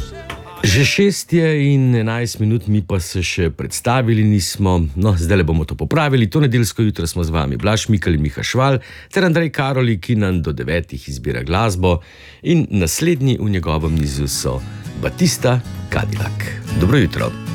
Že 6 je in 11 minut, mi pa se še predstavili nismo. No, zdaj bomo to popravili. To nedeljsko jutro smo z vami Blaž Mikl in Miha Šval ter Andrej Karoli, ki nam do 9 izbira glasbo. In naslednji v njegovem nizu so Batista Cadillac. Dobro jutro.